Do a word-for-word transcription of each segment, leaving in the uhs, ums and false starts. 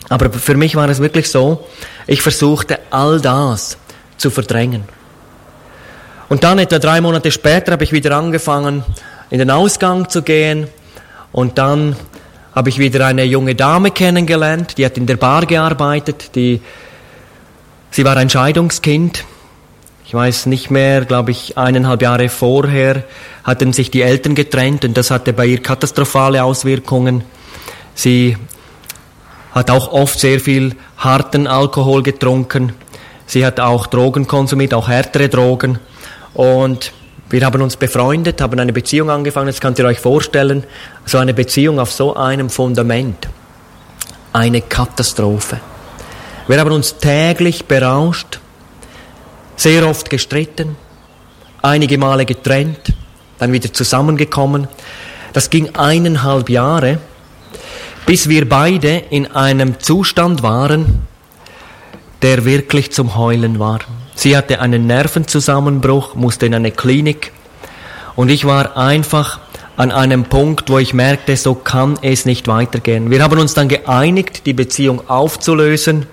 Aber für mich war es wirklich so, ich versuchte all das zu verdrängen. Und dann etwa drei Monate später habe ich wieder angefangen, in den Ausgang zu gehen. Und dann habe ich wieder eine junge Dame kennengelernt, die hat in der Bar gearbeitet. Die, sie war ein Scheidungskind. Ich weiß nicht mehr, glaube ich, eineinhalb Jahre vorher hatten sich die Eltern getrennt und das hatte bei ihr katastrophale Auswirkungen. Sie hat auch oft sehr viel harten Alkohol getrunken. Sie hat auch Drogen konsumiert, auch härtere Drogen. Und wir haben uns befreundet, haben eine Beziehung angefangen. Jetzt könnt ihr euch vorstellen, so eine Beziehung auf so einem Fundament. Eine Katastrophe. Wir haben uns täglich berauscht, sehr oft gestritten, einige Male getrennt, dann wieder zusammengekommen. Das ging eineinhalb Jahre, bis wir beide in einem Zustand waren, der wirklich zum Heulen war. Sie hatte einen Nervenzusammenbruch, musste in eine Klinik und ich war einfach an einem Punkt, wo ich merkte, so kann es nicht weitergehen. Wir haben uns dann geeinigt, die Beziehung aufzulösen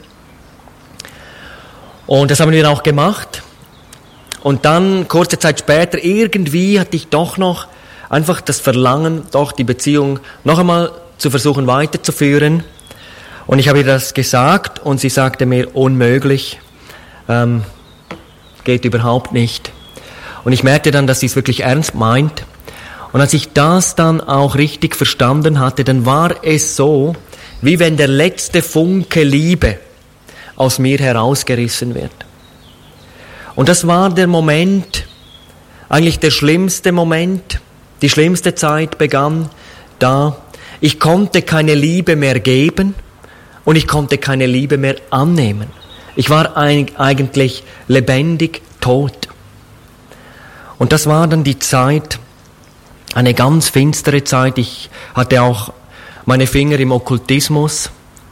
und das haben wir auch gemacht. Und dann, kurze Zeit später, irgendwie hatte ich doch noch einfach das Verlangen, doch die Beziehung noch einmal zu versuchen weiterzuführen. Und ich habe ihr das gesagt und sie sagte mir, unmöglich, ähm, geht überhaupt nicht. Und ich merkte dann, dass sie es wirklich ernst meint. Und als ich das dann auch richtig verstanden hatte, dann war es so, wie wenn der letzte Funke Liebe aus mir herausgerissen wird. Und das war der Moment, eigentlich der schlimmste Moment, die schlimmste Zeit begann da. Ich konnte keine Liebe mehr geben und ich konnte keine Liebe mehr annehmen. Ich war eigentlich lebendig tot. Und das war dann die Zeit, eine ganz finstere Zeit. Ich hatte auch meine Finger im Okkultismus,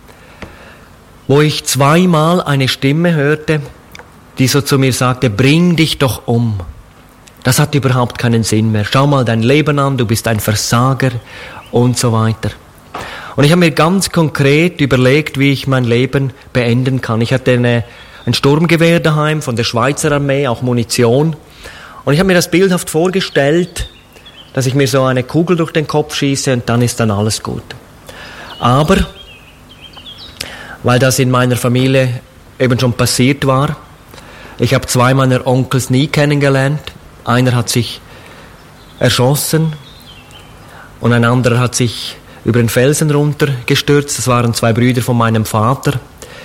wo ich zweimal eine Stimme hörte, die so zu mir sagte, bring dich doch um. Das hat überhaupt keinen Sinn mehr. Schau mal dein Leben an, du bist ein Versager und so weiter. Und ich habe mir ganz konkret überlegt, wie ich mein Leben beenden kann. Ich hatte eine, ein Sturmgewehr daheim von der Schweizer Armee, auch Munition. Und ich habe mir das bildhaft vorgestellt, dass ich mir so eine Kugel durch den Kopf schieße und dann ist dann alles gut. Aber, weil das in meiner Familie eben schon passiert war, ich habe zwei meiner Onkels nie kennengelernt. Einer hat sich erschossen und ein anderer hat sich über den Felsen runtergestürzt. Das waren zwei Brüder von meinem Vater.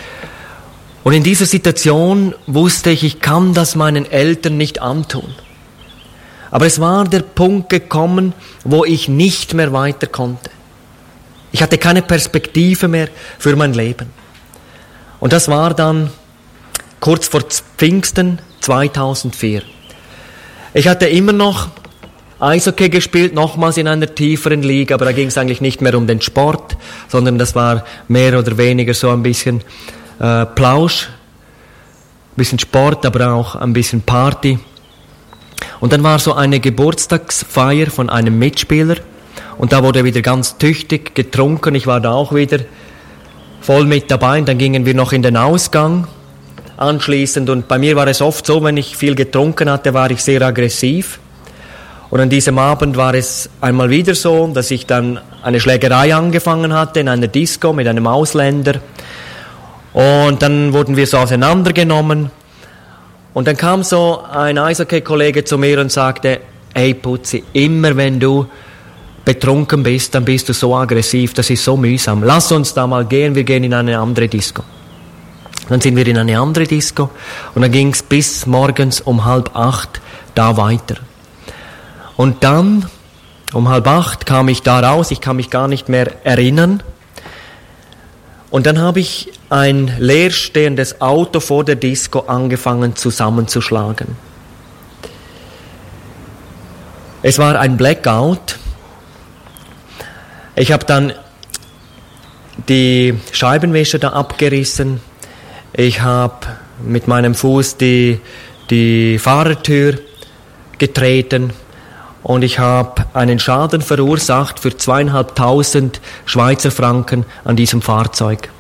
Und in dieser Situation wusste ich, ich kann das meinen Eltern nicht antun. Aber es war der Punkt gekommen, wo ich nicht mehr weiter konnte. Ich hatte keine Perspektive mehr für mein Leben. Und das war dann kurz vor Pfingsten zweitausendvier. Ich hatte immer noch Eishockey gespielt, nochmals in einer tieferen Liga, aber da ging es eigentlich nicht mehr um den Sport, sondern das war mehr oder weniger so ein bisschen äh, Plausch, ein bisschen Sport, aber auch ein bisschen Party. Und dann war so eine Geburtstagsfeier von einem Mitspieler und da wurde wieder ganz tüchtig getrunken. Ich war da auch wieder voll mit dabei und dann gingen wir noch in den Ausgang anschließend und bei mir war es oft so, wenn ich viel getrunken hatte, war ich sehr aggressiv. Und an diesem Abend war es einmal wieder so, dass ich dann eine Schlägerei angefangen hatte in einer Disco mit einem Ausländer. Und dann wurden wir so auseinandergenommen. Und dann kam so ein Eishockey-Kollege zu mir und sagte, hey Putzi, immer wenn du betrunken bist, dann bist du so aggressiv, das ist so mühsam. Lass uns da mal gehen, wir gehen in eine andere Disco. Dann sind wir in eine andere Disco und dann ging es bis morgens um halb acht da weiter. Und dann, um halb acht, kam ich da raus, ich kann mich gar nicht mehr erinnern. Und dann habe ich ein leerstehendes Auto vor der Disco angefangen zusammenzuschlagen. Es war ein Blackout. Ich habe dann die Scheibenwischer da abgerissen. Ich habe mit meinem Fuß die, die Fahrertür getreten. Und ich habe einen Schaden verursacht für zweieinhalbtausend Schweizer Franken an diesem Fahrzeug.